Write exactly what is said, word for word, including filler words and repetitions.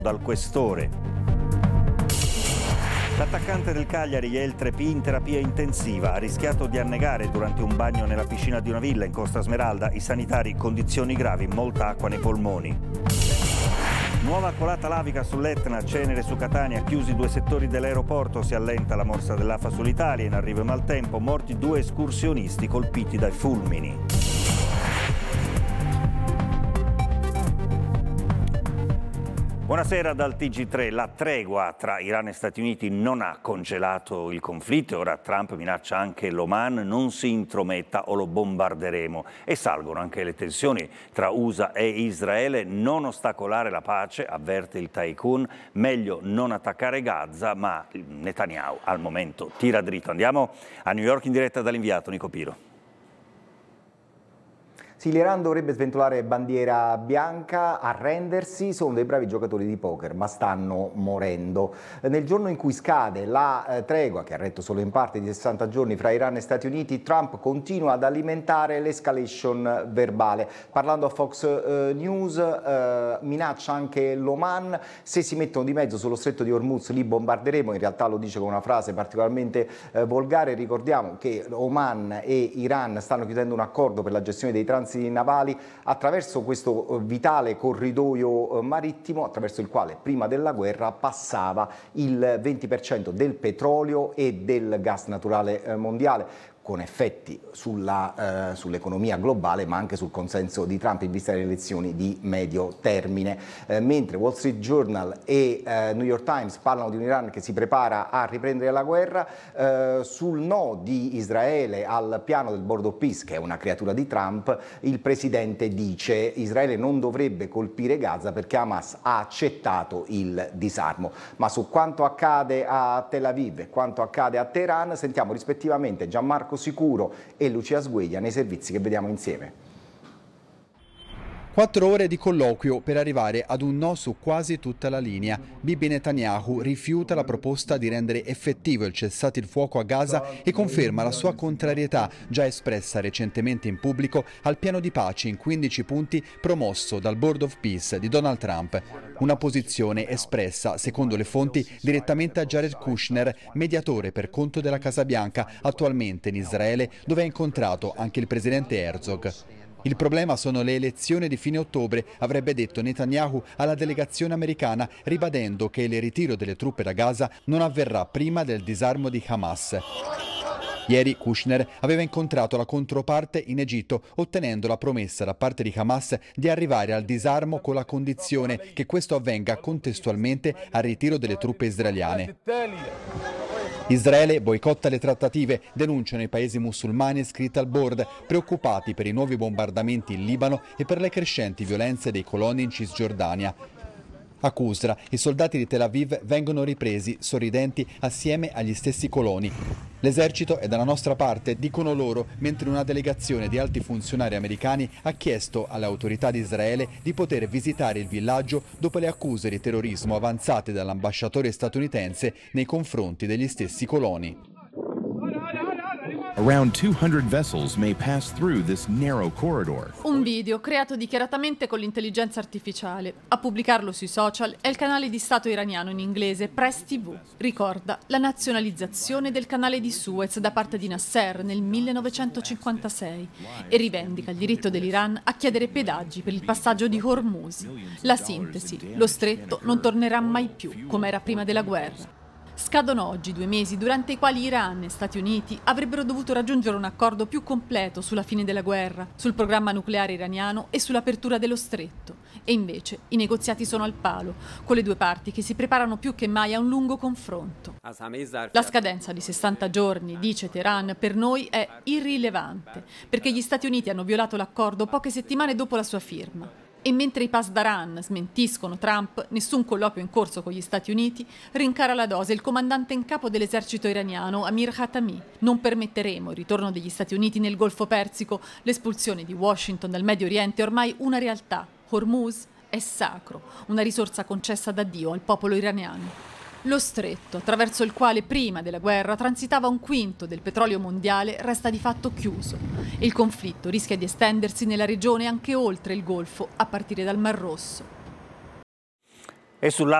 dal questore. L'attaccante del Cagliari, El Trepì, in terapia intensiva, ha rischiato di annegare durante un bagno nella piscina di una villa in Costa Smeralda. I sanitari, condizioni gravi, molta acqua nei polmoni. Nuova colata lavica sull'Etna, cenere su Catania, chiusi due settori dell'aeroporto, si allenta la morsa dell'A F A sull'Italia, in arrivo il maltempo, morti due escursionisti colpiti dai fulmini. Buonasera dal T G tre. La tregua tra Iran e Stati Uniti non ha congelato il conflitto e ora Trump minaccia anche l'Oman: non si intrometta o lo bombarderemo. E salgono anche le tensioni tra U S A e Israele. Non ostacolare la pace, avverte il tycoon, meglio non attaccare Gaza, ma Netanyahu al momento tira dritto. Andiamo a New York in diretta dall'inviato Nico Piro. Sì, l'Iran dovrebbe sventolare bandiera bianca, arrendersi, sono dei bravi giocatori di poker, ma stanno morendo. Nel giorno in cui scade la eh, tregua, che ha retto solo in parte di sessanta giorni fra Iran e Stati Uniti, Trump continua ad alimentare l'escalation verbale. Parlando a Fox eh, News, eh, minaccia anche l'Oman: se si mettono di mezzo sullo stretto di Hormuz li bombarderemo. In realtà lo dice con una frase particolarmente eh, volgare. Ricordiamo che Oman e Iran stanno chiudendo un accordo per la gestione dei transiti navali attraverso questo vitale corridoio marittimo, attraverso il quale prima della guerra passava il venti per cento del petrolio e del gas naturale mondiale, con effetti sulla, eh, sull'economia globale, ma anche sul consenso di Trump in vista delle elezioni di medio termine. Eh, mentre Wall Street Journal e eh, New York Times parlano di un Iran che si prepara a riprendere la guerra, eh, sul no di Israele al piano del Board of Peace, che è una creatura di Trump, il presidente dice: Israele non dovrebbe colpire Gaza perché Hamas ha accettato il disarmo. Ma su quanto accade a Tel Aviv e quanto accade a Teheran sentiamo rispettivamente Gianmarco Sicuro e Lucia Sgueglia nei servizi che vediamo insieme. Quattro ore di colloquio per arrivare ad un no su quasi tutta la linea. Bibi Netanyahu rifiuta la proposta di rendere effettivo il cessate il fuoco a Gaza e conferma la sua contrarietà, già espressa recentemente in pubblico, al piano di pace in quindici punti promosso dal Board of Peace di Donald Trump. Una posizione espressa, secondo le fonti, direttamente a Jared Kushner, mediatore per conto della Casa Bianca, attualmente in Israele, dove ha incontrato anche il presidente Herzog. Il problema sono le elezioni di fine ottobre, avrebbe detto Netanyahu alla delegazione americana, ribadendo che il ritiro delle truppe da Gaza non avverrà prima del disarmo di Hamas. Ieri Kushner aveva incontrato la controparte in Egitto, ottenendo la promessa da parte di Hamas di arrivare al disarmo con la condizione che questo avvenga contestualmente al ritiro delle truppe israeliane. Israele boicotta le trattative, denunciano i paesi musulmani iscritti al board, preoccupati per i nuovi bombardamenti in Libano e per le crescenti violenze dei coloni in Cisgiordania. A Qusra i soldati di Tel Aviv vengono ripresi, sorridenti, assieme agli stessi coloni. L'esercito è dalla nostra parte, dicono loro, mentre una delegazione di alti funzionari americani ha chiesto alle autorità di Israele di poter visitare il villaggio dopo le accuse di terrorismo avanzate dall'ambasciatore statunitense nei confronti degli stessi coloni. Around two hundred vessels may pass through this narrow corridor. Un video creato dichiaratamente con l'intelligenza artificiale. A pubblicarlo sui social è il canale di Stato iraniano in inglese Press T V. Ricorda la nazionalizzazione del canale di Suez da parte di Nasser nel millenovecentocinquantasei e rivendica il diritto dell'Iran a chiedere pedaggi per il passaggio di Hormuz. La sintesi: lo stretto non tornerà mai più come era prima della guerra. Scadono oggi due mesi durante i quali Iran e Stati Uniti avrebbero dovuto raggiungere un accordo più completo sulla fine della guerra, sul programma nucleare iraniano e sull'apertura dello stretto. E invece i negoziati sono al palo, con le due parti che si preparano più che mai a un lungo confronto. La scadenza di sessanta giorni, dice Teheran, per noi è irrilevante, perché gli Stati Uniti hanno violato l'accordo poche settimane dopo la sua firma. E mentre i Pasdaran smentiscono Trump, nessun colloquio in corso con gli Stati Uniti, rincara la dose il comandante in capo dell'esercito iraniano Amir Khatami. Non permetteremo il ritorno degli Stati Uniti nel Golfo Persico, l'espulsione di Washington dal Medio Oriente è ormai una realtà. Hormuz è sacro, una risorsa concessa da Dio al popolo iraniano. Lo stretto, attraverso il quale prima della guerra transitava un quinto del petrolio mondiale, resta di fatto chiuso e il conflitto rischia di estendersi nella regione anche oltre il Golfo, a partire dal Mar Rosso. E sulla